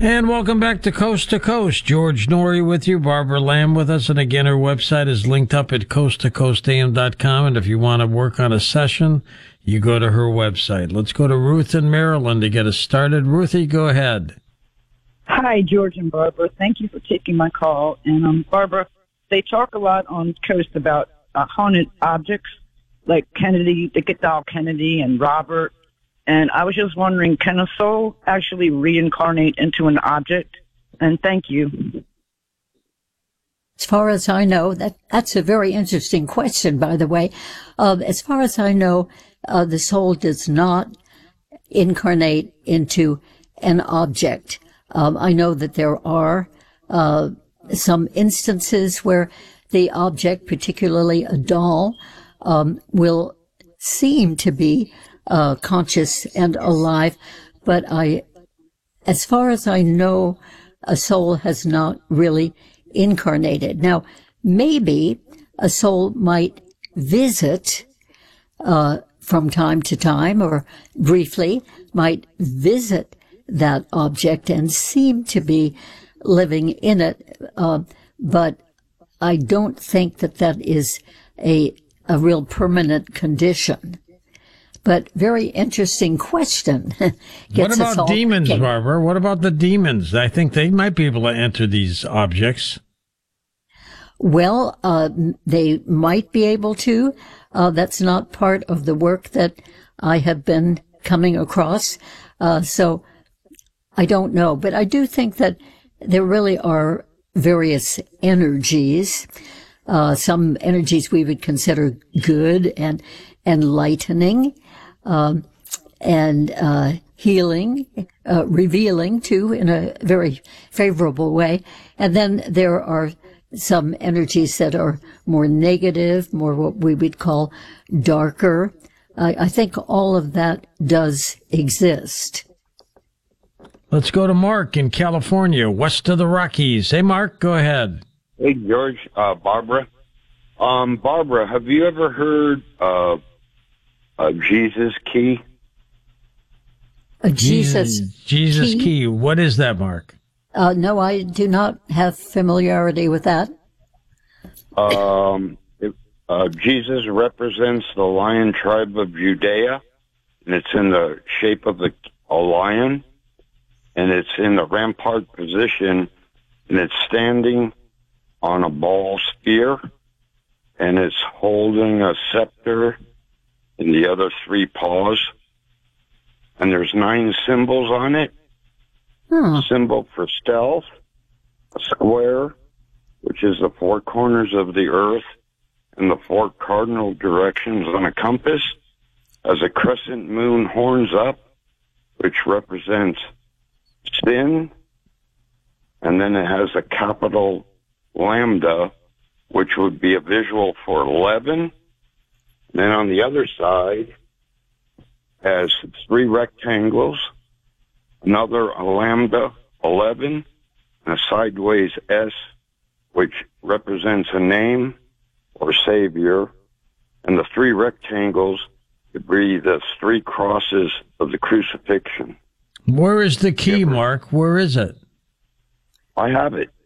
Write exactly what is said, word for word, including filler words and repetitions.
And welcome back to Coast to Coast. George Noory with you, Barbara Lamb with us. And again, her website is linked up at coast to coast a m dot com. And if you want to work on a session, you go to her website. Let's go to Ruth in Maryland to get us started. Ruthie, go ahead. Hi, George and Barbara. Thank you for taking my call. And um, Barbara, they talk a lot on Coast about uh, haunted objects like Kennedy, the good doll Kennedy and Robert. And I was just wondering, can a soul actually reincarnate into an object? And thank you. As far as I know, that that's a very interesting question, by the way. Uh, as far as I know, uh, the soul does not incarnate into an object. Um, I know that there are uh, some instances where the object, particularly a doll, um, will seem to be uh, conscious and alive, but I, as far as I know, a soul has not really incarnated. Now, maybe a soul might visit uh, from time to time, or briefly might visit that object and seem to be living in it, uh, but I don't think that that is a a real permanent condition. But very interesting question. What about demons, thinking. Barbara? What about the demons? I think they might be able to enter these objects. Well, uh, they might be able to. Uh, that's not part of the work that I have been coming across. Uh, so I don't know. But I do think that there really are various energies. Uh, some energies we would consider good and enlightening, um, and uh, healing, uh, revealing too, in a very favorable way. And then there are some energies that are more negative, more what we would call darker. I, I think all of that does exist. Let's go to Mark in California, west of the Rockies. Hey, Mark, go ahead. Hey, George, uh, Barbara. Um, Barbara, have you ever heard of uh, Jesus Key? A Jesus, Jesus key? key. What is that, Mark? Uh, no, I do not have familiarity with that. Um, it, uh, Jesus represents the lion tribe of Judea, and it's in the shape of the, a lion, and it's in the rampart position, and it's standing on a ball spear, and it's holding a scepter in the other three paws. And there's nine symbols on it. Hmm. A symbol for stealth, a square, which is the four corners of the earth, and the four cardinal directions on a compass, as a crescent moon horns up, which represents sin, and then it has a capital lambda, which would be a visual for eleven. And then on the other side has three rectangles, another a lambda, eleven, and a sideways S, which represents a name or savior, and the three rectangles could be the three crosses of the crucifixion. Where is the key, Mark? Where is it? I have it.